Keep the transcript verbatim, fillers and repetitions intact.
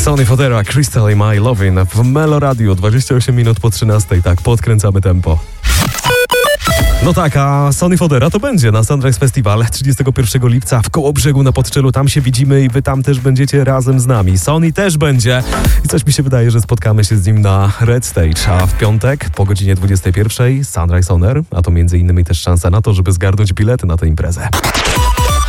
Sonny Fodera, Crystal i My Lovin' w Melo Radio, dwadzieścia osiem minut po trzynastej, tak, podkręcamy tempo. No tak, a Sonny Fodera to będzie na Sunrise Festival trzydziestego pierwszego lipca w Kołobrzegu na Podczelu. Tam się widzimy i wy tam też będziecie razem z nami. Sonny też będzie i coś mi się wydaje, że spotkamy się z nim na Red Stage, a w piątek po godzinie dwudziestej pierwszej Sunrise On Air, a to między innymi też szansa na to, żeby zgarnąć bilety na tę imprezę.